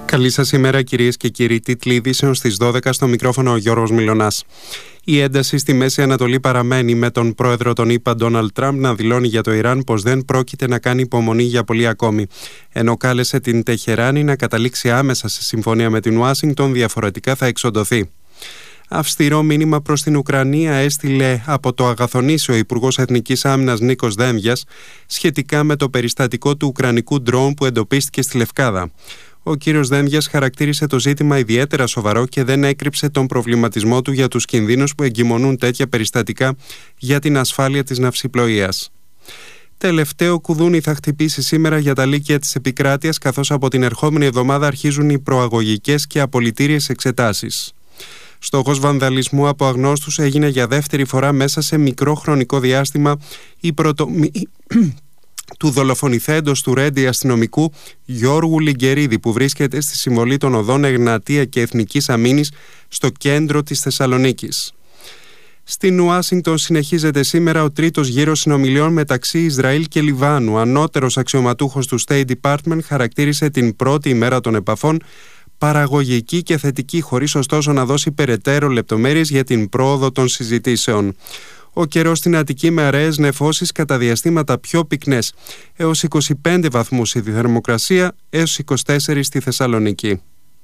Καλή σας ημέρα, κυρίες και κύριοι. Τίτλοι ειδήσεων στις 12, στο μικρόφωνο ο Γιώργος Μιλωνάς. Η ένταση στη Μέση Ανατολή παραμένει, με τον πρόεδρο των ΗΠΑ Ντόναλντ Τραμπ να δηλώνει για το Ιράν πως δεν πρόκειται να κάνει υπομονή για πολύ ακόμη, ενώ κάλεσε την Τεχεράνη να καταλήξει άμεσα σε συμφωνία με την Ουάσιγκτον, διαφορετικά θα εξοντωθεί. Αυστηρό μήνυμα προς την Ουκρανία έστειλε από το Αγαθονήσι ο Υπουργός Εθνικής Άμυνας Νίκος Δένδιας σχετικά με το περιστατικό του ουκρανικού ντρόουν που εντοπίστηκε στη Λευκάδα. Ο κύριος Δένδιας χαρακτήρισε το ζήτημα ιδιαίτερα σοβαρό και δεν έκρυψε τον προβληματισμό του για τους κινδύνους που εγκυμονούν τέτοια περιστατικά για την ασφάλεια της ναυσιπλοείας. Τελευταίο κουδούνι θα χτυπήσει σήμερα για τα λύκεια της επικράτειας, καθώς από την ερχόμενη εβδομάδα αρχίζουν οι προαγωγικές και απολυτήριες εξετάσεις. Στόχος βανδαλισμού από αγνώστους έγινε για δεύτερη φορά μέσα σε μικρό χρονικό διάστημα η του δολοφονηθέντος του Ρέντι αστυνομικού Γιώργου Λιγκερίδη, που βρίσκεται στη συμβολή των οδών Εγνατία και Εθνικής Αμήνης στο κέντρο της Θεσσαλονίκης. Στην Ουάσιγκτον συνεχίζεται σήμερα ο τρίτος γύρος συνομιλιών μεταξύ Ισραήλ και Λιβάνου. Ανώτερος αξιωματούχος του State Department χαρακτήρισε την πρώτη ημέρα των επαφών παραγωγική και θετική, χωρίς ωστόσο να δώσει περαιτέρω λεπτομέρειες για την πρόοδο των συζητήσεων. Ο καιρός στην Αττική με αραιές νεφώσεις, κατά διαστήματα πιο πυκνές, έως 25 βαθμούς η θερμοκρασία, έως 24 στη Θεσσαλονίκη.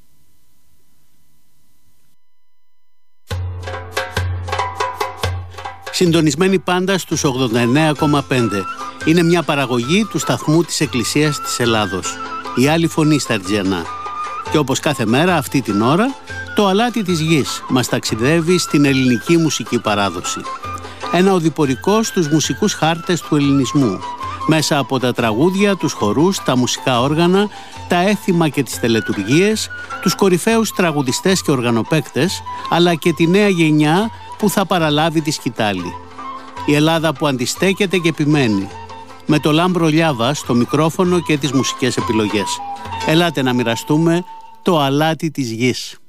Συντονισμένοι πάντα στους 89,5. Είναι μια παραγωγή του σταθμού της Εκκλησίας της Ελλάδος. Η άλλη φωνή στα Αρτζιανά. Και όπως κάθε μέρα αυτή την ώρα, το αλάτι της γης μας ταξιδεύει στην ελληνική μουσική παράδοση. Ένα οδηπορικό στους μουσικούς χάρτες του ελληνισμού, μέσα από τα τραγούδια, τους χορούς, τα μουσικά όργανα, τα έθιμα και τις τελετουργίες, τους κορυφαίους τραγουδιστές και οργανοπαίκτες, αλλά και τη νέα γενιά που θα παραλάβει τη σκητάλη. Η Ελλάδα που αντιστέκεται και επιμένει, με το Λάμπρο Λιάβα στο μικρόφωνο και τις μουσικές επιλογές. Ελάτε να μοιραστούμε το αλάτι της γης.